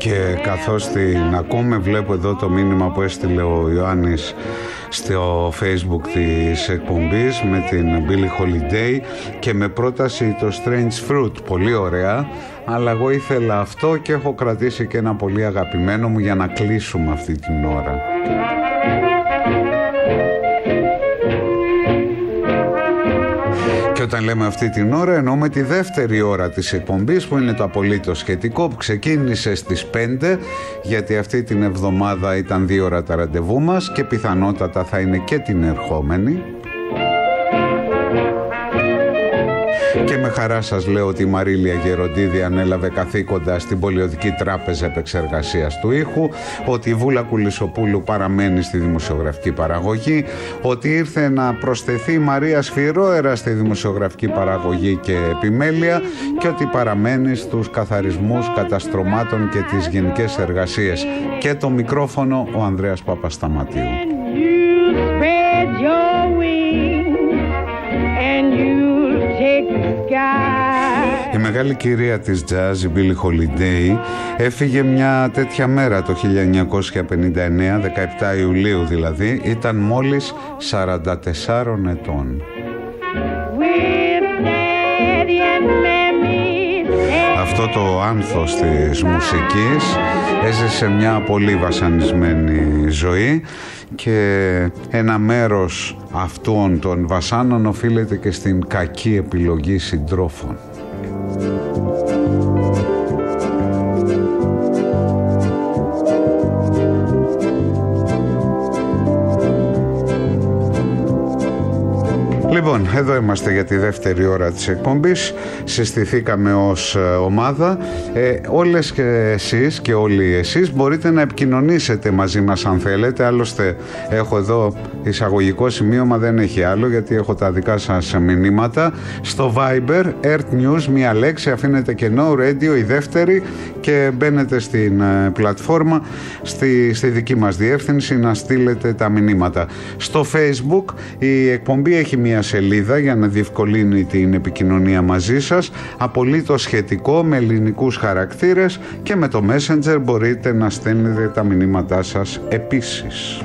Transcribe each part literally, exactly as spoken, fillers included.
Και καθώς την ακούμε, βλέπω εδώ το μήνυμα που έστειλε ο Ιωάννης στο Facebook της εκπομπής με την Billie Holiday και με πρόταση το Strange Fruit. Πολύ ωραία, αλλά εγώ ήθελα αυτό και έχω κρατήσει και ένα πολύ αγαπημένο μου για να κλείσουμε αυτή την ώρα. Και όταν λέμε αυτή την ώρα εννοούμε τη δεύτερη ώρα της εκπομπής, που είναι το απολύτως σχετικό, που ξεκίνησε στις πέντε, γιατί αυτή την εβδομάδα ήταν δύο ώρα τα ραντεβού μας και πιθανότατα θα είναι και την ερχόμενη. Και με χαρά σας λέω ότι η Μαρίλια Γεροντίδη ανέλαβε καθήκοντα στην Πολιοδική Τράπεζα Επεξεργασίας του Ήχου, ότι η Βούλα Κουλισσοπούλου παραμένει στη δημοσιογραφική παραγωγή, ότι ήρθε να προσθεθεί η Μαρία Σφυρόερα στη δημοσιογραφική παραγωγή και επιμέλεια και ότι παραμένει στους καθαρισμούς καταστρωμάτων και τις γενικές εργασίες. Και το μικρόφωνο ο Ανδρέας Παπασταματίου. Η μεγάλη κυρία της jazz, η Billie Holiday, έφυγε μια τέτοια μέρα το χίλια εννιακόσια πενήντα εννέα, δεκαεπτά Ιουλίου δηλαδή, ήταν μόλις σαράντα τεσσάρων ετών. Αυτό το άνθος της μουσικής έζησε μια πολύ βασανισμένη ζωή και ένα μέρος αυτών των βασάνων οφείλεται και στην κακή επιλογή συντρόφων. Λοιπόν, εδώ είμαστε για τη δεύτερη ώρα της εκπομπής. Συστηθήκαμε ως ομάδα. Ε, όλες και εσείς και όλοι εσείς μπορείτε να επικοινωνήσετε μαζί μας αν θέλετε. Άλλωστε έχω εδώ εισαγωγικό σημείωμα, δεν έχει άλλο, γιατί έχω τα δικά σας μηνύματα. Στο Viber, Earth News, μία λέξη, αφήνετε κενό, Radio, η δεύτερη, και μπαίνετε στην ε, πλατφόρμα, στη, στη δική μας διεύθυνση, να στείλετε τα μηνύματα. Στο Facebook η εκπομπή έχει μία σελίδα για να διευκολύνει την επικοινωνία μαζί σας, απολύτως σχετικό, με ελληνικούς χαρακτήρες, και με το Messenger μπορείτε να στέλνετε τα μηνύματά σας επίσης.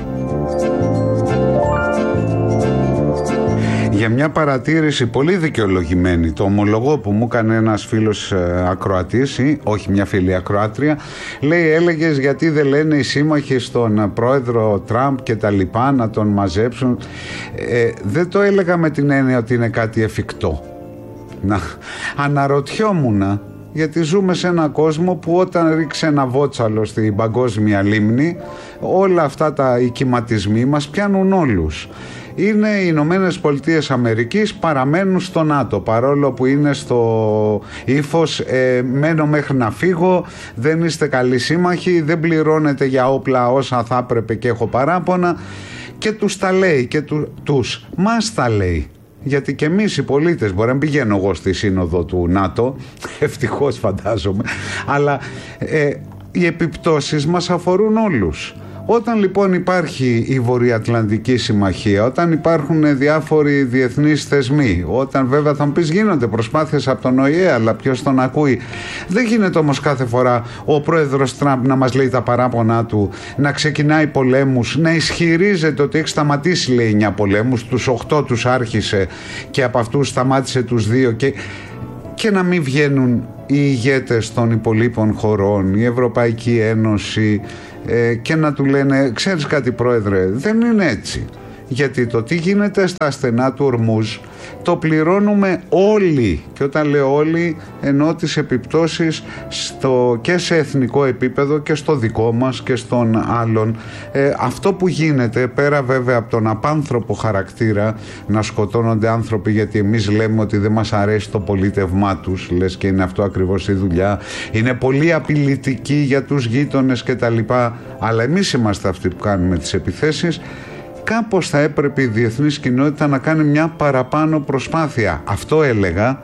Για μια παρατήρηση πολύ δικαιολογημένη, το ομολογώ, που μου έκανε ένας φίλος ε, ακροατής, ή όχι μια φίλη ακροάτρια, λέει, έλεγες γιατί δεν λένε οι σύμμαχοι στον πρόεδρο Τραμπ και τα λοιπά να τον μαζέψουν. Ε, δεν το έλεγα με την έννοια ότι είναι κάτι εφικτό. Να, αναρωτιόμουνα, γιατί ζούμε σε έναν κόσμο που όταν ρίξει ένα βότσαλο στην παγκόσμια λίμνη, όλα αυτά τα οικηματισμοί μας πιάνουν όλους. Είναι οι Ηνωμένες Πολιτείες Αμερικής, παραμένουν στο ΝΑΤΟ, παρόλο που είναι στο ύφος ε, μένω μέχρι να φύγω, δεν είστε καλοί σύμμαχοι, δεν πληρώνετε για όπλα όσα θα έπρεπε και έχω παράπονα, και τους τα λέει και του, τους μας τα λέει. Γιατί και εμείς οι πολίτες, μπορεί να πηγαίνω εγώ στη σύνοδο του ΝΑΤΟ, ευτυχώς φαντάζομαι, αλλά ε, οι επιπτώσεις μας αφορούν όλους. Όταν λοιπόν υπάρχει η Βορειοατλαντική Συμμαχία, όταν υπάρχουν διάφοροι διεθνείς θεσμοί, όταν βέβαια θα μου πεις γίνονται προσπάθειες από τον Ο Η Ε, αλλά ποιος τον ακούει? Δεν γίνεται όμως κάθε φορά ο πρόεδρος Τραμπ να μας λέει τα παράπονά του, να ξεκινάει πολέμους, να ισχυρίζεται ότι έχει σταματήσει, λέει, εννιά πολέμους, τους οκτώ τους άρχισε και από αυτούς σταμάτησε τους δύο, και, και να μην βγαίνουν οι ηγέτες των υπολείπων χωρών, η Ευρωπαϊκή Ένωση, ε, και να του λένε, ξέρεις κάτι πρόεδρε, δεν είναι έτσι. Γιατί το τι γίνεται στα στενά του Ορμούζ το πληρώνουμε όλοι, και όταν λέω όλοι εννοώ τις επιπτώσεις στο, και σε εθνικό επίπεδο και στο δικό μας και στον άλλον. Ε, αυτό που γίνεται, πέρα βέβαια από τον απάνθρωπο χαρακτήρα να σκοτώνονται άνθρωποι γιατί εμείς λέμε ότι δεν μας αρέσει το πολίτευμά τους, λες και είναι αυτό ακριβώς η δουλειά, είναι πολύ απειλητική για τους γείτονες και τα λοιπά, αλλά εμείς είμαστε αυτοί που κάνουμε τις επιθέσεις. Κάπως θα έπρεπε η διεθνής κοινότητα να κάνει μια παραπάνω προσπάθεια. Αυτό έλεγα,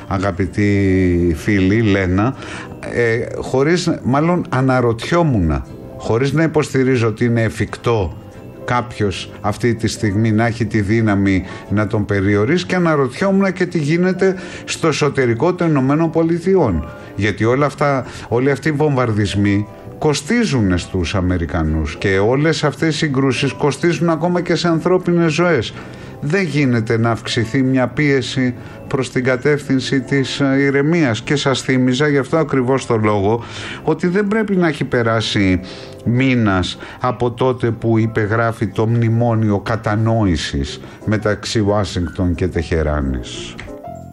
αγαπητή φίλη Λένα, ε, χωρίς, μάλλον αναρωτιόμουνα, χωρίς να υποστηρίζω ότι είναι εφικτό κάποιος αυτή τη στιγμή να έχει τη δύναμη να τον περιορίσει, και αναρωτιόμουν και τι γίνεται στο εσωτερικό των Ηνωμένων Πολιτειών. Γιατί όλα αυτά, όλοι αυτοί οι βομβαρδισμοί κοστίζουν στους Αμερικανούς και όλες αυτές οι συγκρούσεις κοστίζουν ακόμα και σε ανθρώπινες ζωές. Δεν γίνεται να αυξηθεί μια πίεση προς την κατεύθυνση της ηρεμίας, και σας θύμιζα γι' αυτό ακριβώς το λόγο ότι δεν πρέπει να έχει περάσει μήνας από τότε που υπεγράφει το μνημόνιο κατανόησης μεταξύ Ουάσιγκτον και Τεχεράνης.